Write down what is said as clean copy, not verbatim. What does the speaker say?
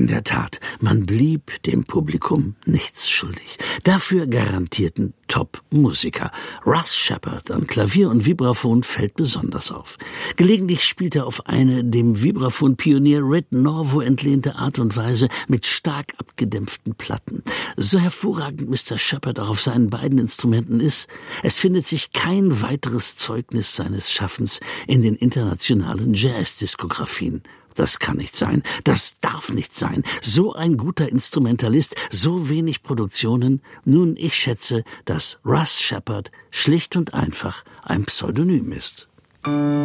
In der Tat, man blieb dem Publikum nichts schuldig. Dafür garantierten Top-Musiker. Russ Shepard an Klavier und Vibraphon fällt besonders auf. Gelegentlich spielt er auf eine dem Vibraphon-Pionier Red Norvo entlehnte Art und Weise mit stark abgedämpften Platten. So hervorragend Mr. Shepard auch auf seinen beiden Instrumenten ist, es findet sich kein weiteres Zeugnis seines Schaffens in den internationalen Jazz-Diskografien. Das kann nicht sein, das darf nicht sein. So ein guter Instrumentalist, so wenig Produktionen. Nun, ich schätze, dass Russ Shepard schlicht und einfach ein Pseudonym ist.